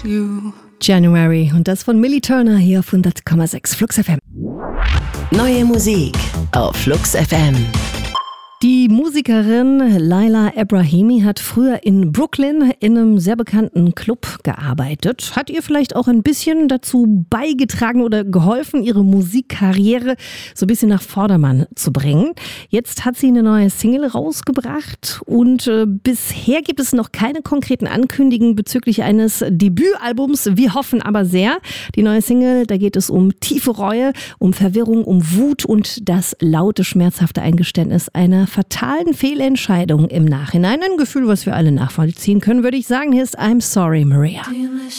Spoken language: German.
January und das von Millie Turner hier auf 100,6 Flux FM. Neue Musik auf Flux FM. Die Musikerin Laila Ebrahimi hat früher in Brooklyn in einem sehr bekannten Club gearbeitet. Hat ihr vielleicht auch ein bisschen dazu beigetragen oder geholfen, ihre Musikkarriere so ein bisschen nach Vordermann zu bringen. Jetzt hat sie eine neue Single rausgebracht und bisher gibt es noch keine konkreten Ankündigungen bezüglich eines Debütalbums. Wir hoffen aber sehr. Die neue Single, da geht es um tiefe Reue, um Verwirrung, um Wut und das laute, schmerzhafte Eingeständnis einer fatalen Fehlentscheidung im Nachhinein. Ein Gefühl, was wir alle nachvollziehen können, würde ich sagen. Hier ist I'm Sorry, Maria.